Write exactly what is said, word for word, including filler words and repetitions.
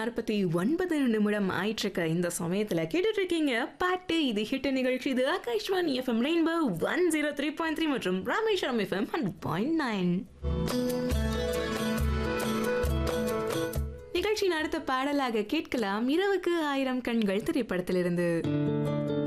நாற்பத்தி ஒன்பது நிமிடம் ஆயிட்டிருக்க இந்த சமயத்துல கேட்டுட்டு இருக்கீங்க பாட்டு இது ஹிட் நிகழ்ச்சி. இது Akashvani FM rainbow one zero three point three மற்றும் Rameswaram FM hundred point nine. நிகழ்ச்சியின் அடுத்த பாடலாக கேட்கலாம் இரவுக்கு ஆயிரம் கண்கள் திரைப்படத்திலிருந்து.